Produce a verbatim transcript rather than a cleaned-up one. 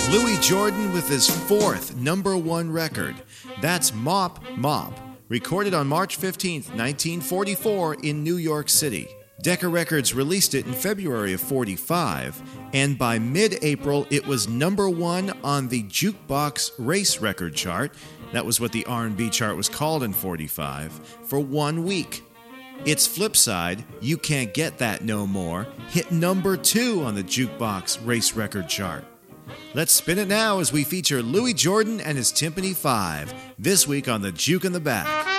Louis Jordan with his fourth number one record. That's Mop Mop, recorded on March fifteenth, nineteen forty-four in New York City. Decca Records released it in February of forty-five, and by mid-April it was number one on the Jukebox Race Record chart. That was what the R and B chart was called in forty-five, for one week. Its flip side, You Can't Get That No More, hit number two on the Jukebox Race Record chart. Let's spin it now as we feature Louis Jordan and his Timpani Five, this week on the Juke in the Back.